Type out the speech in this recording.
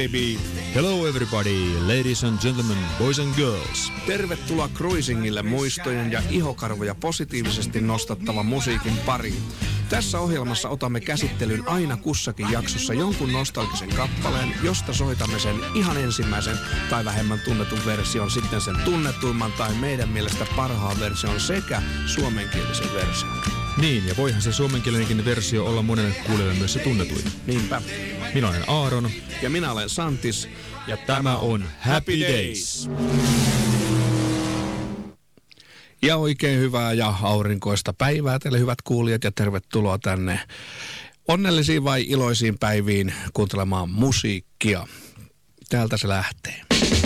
baby. Hello everybody, ladies and gentlemen, boys and girls. Tervetuloa cruisingille muistojen ja ihokarvoja positiivisesti nostattavan musiikin pariin. Tässä ohjelmassa otamme käsittelyyn aina kussakin jaksossa jonkun nostalgisen kappaleen, josta soitamme sen ihan ensimmäisen tai vähemmän tunnetun version, sitten sen tunnetuimman tai meidän mielestä parhaan version sekä suomenkielisen version. Niin, ja voihan se suomenkielinenkin versio olla monelle kuulijalle myös se tunnetuin. Niinpä. Minä olen Aaron. Ja minä olen Santis. Ja tämä on Happy Days. Ja oikein hyvää ja aurinkoista päivää teille hyvät kuulijat ja tervetuloa tänne onnellisiin vai iloisiin päiviin kuuntelemaan musiikkia. Täältä se lähtee.